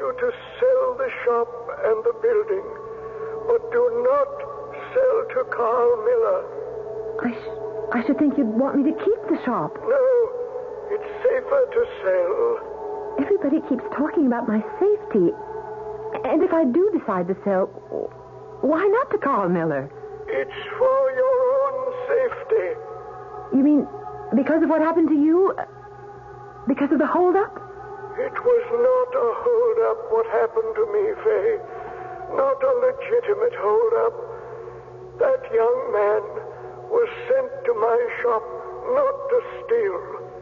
you to sell the shop and the building, but do not sell to Carl Miller. I should think you'd want me to keep the shop. No, it's safer to sell. Everybody keeps talking about my safety. And if I do decide to sell, why not to Carl Miller? It's for your own safety. You mean because of what happened to you? Because of the holdup? It was not a holdup what happened to me, Faye. Not a legitimate holdup. That young man was sent to my shop not to steal.